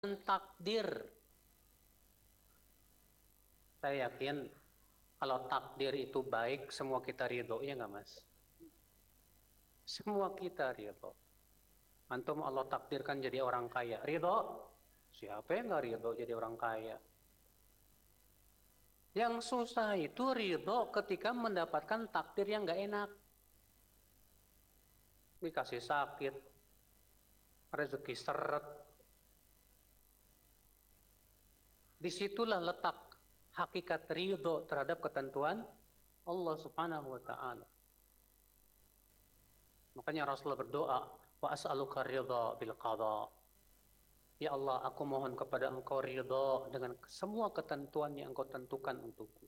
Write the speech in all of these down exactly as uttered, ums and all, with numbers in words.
takdir. Saya yakin kalau takdir itu baik, semua kita ridho, ya nggak Mas? Semua kita ridho. Antum Allah takdirkan jadi orang kaya, ridho? Siapa yang nggak ridho jadi orang kaya? Yang susah itu ridho ketika mendapatkan takdir yang nggak enak. Dikasih sakit, rezeki seret. Disitulah letak hakikat ridho terhadap ketentuan Allah Subhanahu wa Ta'ala. Makanya Rasulullah berdoa, wa as'aluka ridha bil qada. Ya Allah, aku mohon kepada Engkau ridha dengan semua ketentuan yang Engkau tentukan untukku.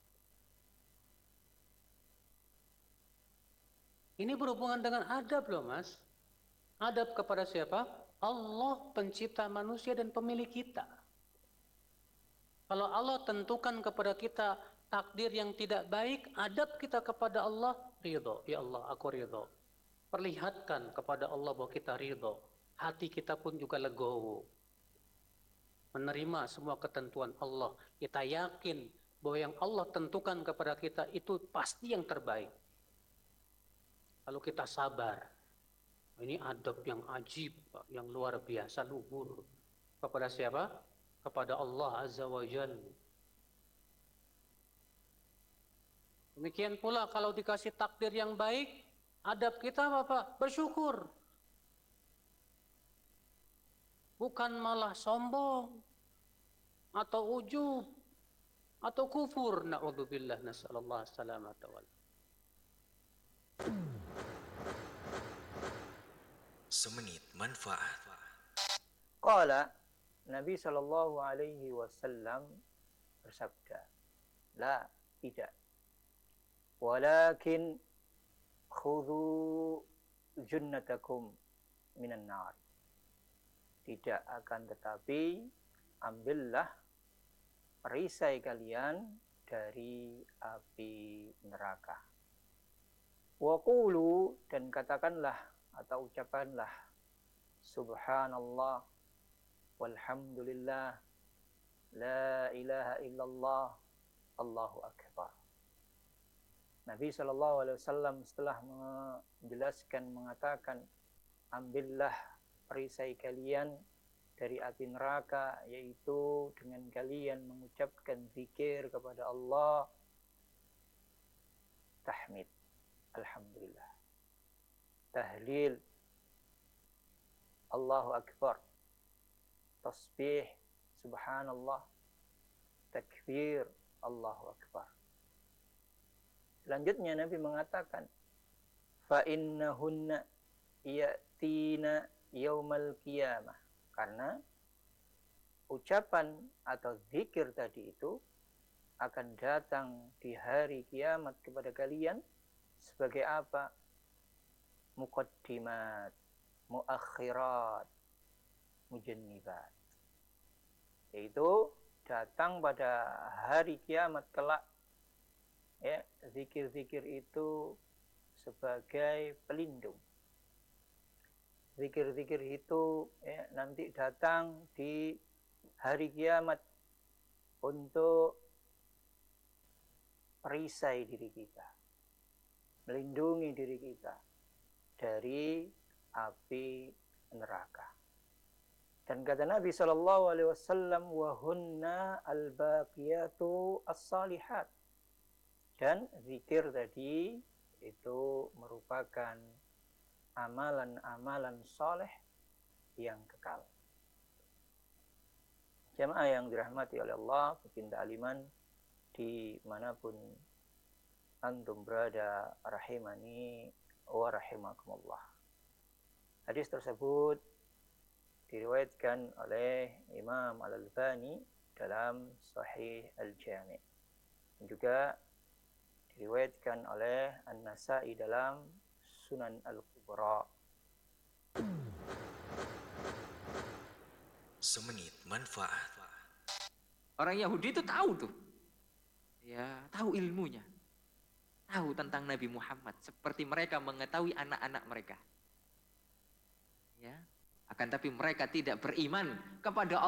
Ini berhubungan dengan adab loh Mas. Adab kepada siapa? Allah pencipta manusia dan pemilik kita. Kalau Allah tentukan kepada kita takdir yang tidak baik, adab kita kepada Allah ridho. Ya Allah, aku ridho. Perlihatkan kepada Allah bahwa kita ridho. Hati kita pun juga legowo. Menerima semua ketentuan Allah. Kita yakin bahwa yang Allah tentukan kepada kita itu pasti yang terbaik. Lalu kita sabar. Ini adab yang ajib, yang luar biasa, luhur. Kepada siapa? Kepada Allah Azza wa Jalla. Demikian pula kalau dikasih takdir yang baik, adab kita apa Pak? Bersyukur. Bukan malah sombong atau ujub atau kufur. Na'udzubillah, nas'alallah salamata wal. Semenit manfaat. Qala, Nabi Shallallahu Alaihi Wasallam bersabda, la, tidak. Walakin khudhu junnatakum minan nar. Tidak akan tetapi ambillah perisai kalian dari api neraka. Wa qulu, dan katakanlah atau ucapkanlah subhanallah walhamdulillah la ilaha illallah Allahu akbar. Nabi shallallahu alaihi wasallam setelah menjelaskan mengatakan ambillah perisai kalian dari api neraka, yaitu dengan kalian mengucapkan zikir kepada Allah, tahmid, alhamdulillah, tahlil, Allahu akbar, tasbih, subhanallah, takbir, Allahu akbar. Selanjutnya Nabi mengatakan, fa innahunna yatina yaumal qiyamah, karena ucapan atau zikir tadi itu akan datang di hari kiamat kepada kalian sebagai apa? Muqaddimat, muakhirat, mujannibat. Yaitu datang pada hari kiamat kelak, ya, zikir-zikir itu sebagai pelindung. Zikir-zikir itu ya, nanti datang di hari kiamat untuk perisai diri kita, melindungi diri kita dari api neraka. Dan kata Nabi shallallahu alaihi wasallam, wa hunna al-baqiyatu as-salihat. Dan zikir tadi itu merupakan amalan-amalan soleh yang kekal. Jamaah yang dirahmati oleh Allah, pecinta aliman dimanapun antum berada, rahimani wa rahimakumullah. Hadis tersebut diriwayatkan oleh Imam Al-Albani dalam Sahih Al-Jami'. Juga diriwayatkan oleh An-Nasa'i dalam Sunan Al-Kubra. Semenit manfaat. Orang Yahudi itu tahu tuh. Ya, tahu ilmunya. Tahu tentang Nabi Muhammad seperti mereka mengetahui anak-anak mereka. Ya. Akan tapi mereka tidak beriman kepada